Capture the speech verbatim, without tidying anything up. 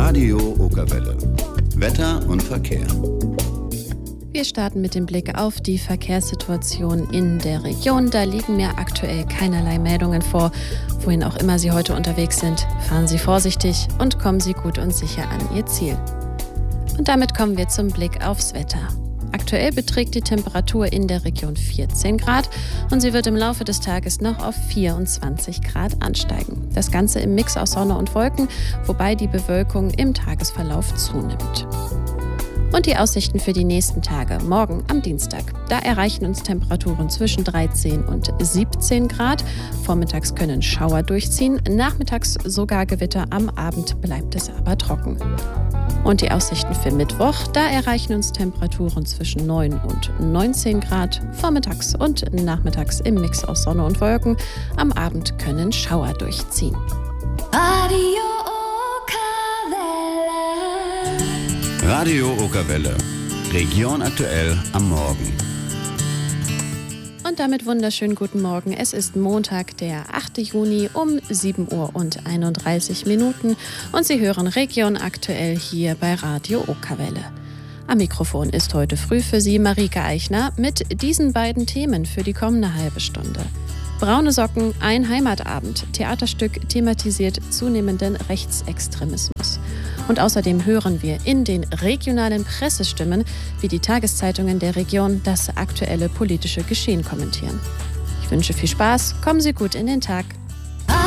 Radio Okerwelle. Wetter und Verkehr. Wir starten mit dem Blick auf die Verkehrssituation in der Region. Da liegen mir aktuell keinerlei Meldungen vor. Wohin auch immer Sie heute unterwegs sind, fahren Sie vorsichtig und kommen Sie gut und sicher an Ihr Ziel. Und damit kommen wir zum Blick aufs Wetter. Aktuell beträgt die Temperatur in der Region vierzehn Grad und sie wird im Laufe des Tages noch auf vierundzwanzig Grad ansteigen. Das Ganze im Mix aus Sonne und Wolken, wobei die Bewölkung im Tagesverlauf zunimmt. Und die Aussichten für die nächsten Tage. Morgen am Dienstag. Da erreichen uns Temperaturen zwischen dreizehn und siebzehn Grad. Vormittags können Schauer durchziehen, nachmittags sogar Gewitter, am Abend bleibt es aber trocken. Und die Aussichten für Mittwoch, da erreichen uns Temperaturen zwischen neun und neunzehn Grad, vormittags und nachmittags im Mix aus Sonne und Wolken. Am Abend können Schauer durchziehen. Radio Okerwelle. Radio Okerwelle. Region aktuell am Morgen. Und damit wunderschönen guten Morgen. Es ist Montag, der achte Juni um sieben Uhr und einunddreißig Minuten und Sie hören Region aktuell hier bei Radio Okerwelle. Am Mikrofon ist heute früh für Sie Marike Eichner mit diesen beiden Themen für die kommende halbe Stunde. Braune Socken, ein Heimatabend. Theaterstück thematisiert zunehmenden Rechtsextremismus. Und außerdem hören wir in den regionalen Pressestimmen, wie die Tageszeitungen der Region das aktuelle politische Geschehen kommentieren. Ich wünsche viel Spaß, kommen Sie gut in den Tag.